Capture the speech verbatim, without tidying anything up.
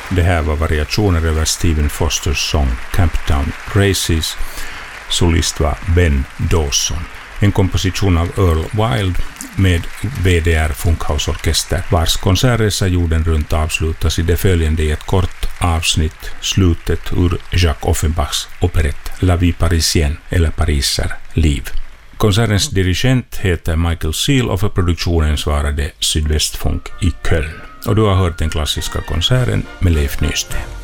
Det här var variationer över Stephen Fosters sång Camptown Races. Solist var Ben Dawson. En komposition av Earl Wild med V D R Funkhausorkester, vars konsertresa jorden runt avslutas i det följande i ett kort avsnitt, slutet ur Jacques Offenbachs operett La Vie Parisienne, eller Pariser liv. Konsertens dirigent heter Michael Seal och för produktionen svarade Sydvästfunk i Köln. Och du har hört den klassiska konserten med Leif Nysten.